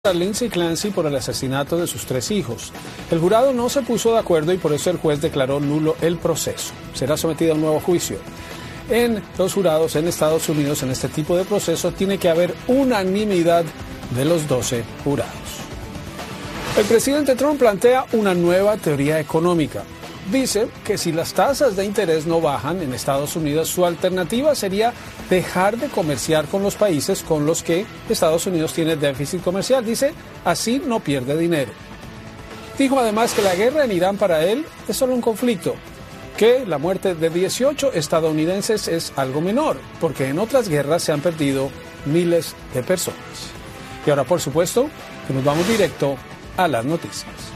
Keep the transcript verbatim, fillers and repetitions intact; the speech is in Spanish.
a Lindsay Clancy por el asesinato de sus tres hijos. El jurado no se puso de acuerdo y por eso el juez declaró nulo el proceso. Será sometido a un nuevo juicio. En los jurados en Estados Unidos, en este tipo de procesos, tiene que haber unanimidad de los doce jurados. El presidente Trump plantea una nueva teoría económica. Dice que si las tasas de interés no bajan en Estados Unidos, su alternativa sería dejar de comerciar con los países con los que Estados Unidos tiene déficit comercial. Dice, así no pierde dinero. Dijo además que la guerra en Irán para él es solo un conflicto, que la muerte de dieciocho estadounidenses es algo menor, porque en otras guerras se han perdido miles de personas. Y ahora, por supuesto, que nos vamos directo a las noticias.